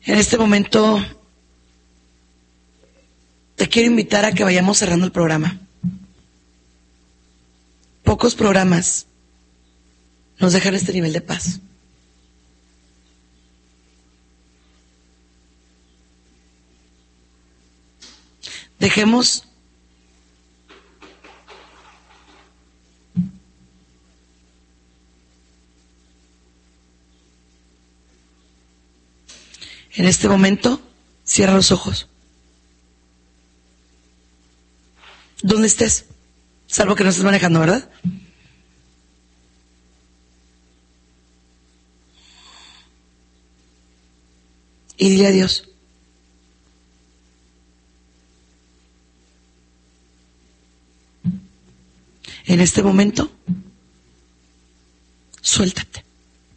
En este momento te quiero invitar a que vayamos cerrando el programa. Pocos programas nos dejan este nivel de paz. Dejemos en este momento, cierra los ojos. ¿Dónde estés? Salvo que no estés manejando, ¿verdad? Y dile adiós. En este momento, suéltate.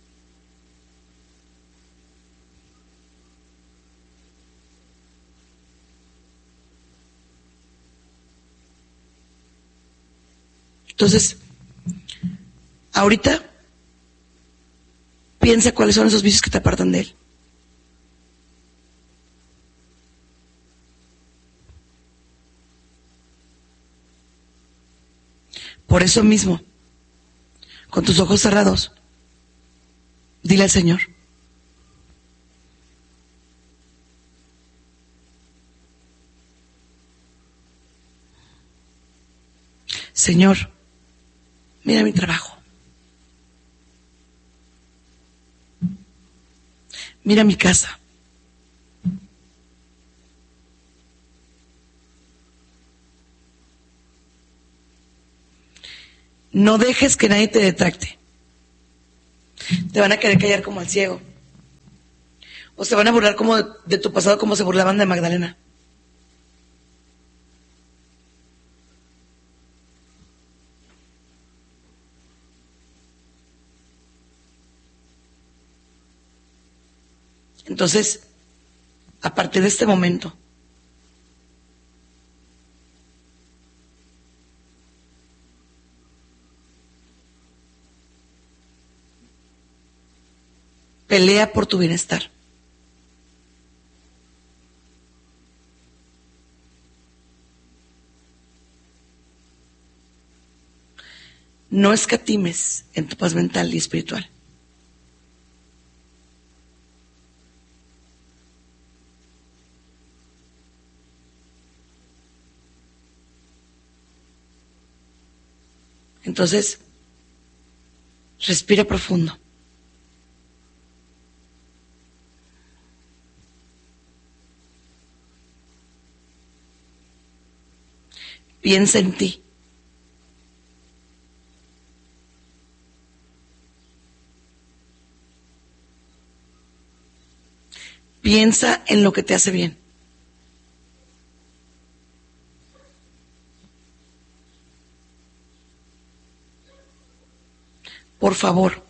Entonces, ahorita, piensa cuáles son esos vicios que te apartan de él. Por eso mismo, con tus ojos cerrados, dile al Señor: Señor, mira mi trabajo, mira mi casa, no dejes que nadie te detracte. Te van a querer callar como al ciego, o se van a burlar como de tu pasado, como se burlaban de Magdalena. Entonces, a partir de este momento, pelea por tu bienestar. No escatimes en tu paz mental y espiritual. Entonces, respira profundo. Piensa en ti. Piensa en lo que te hace bien. Por favor,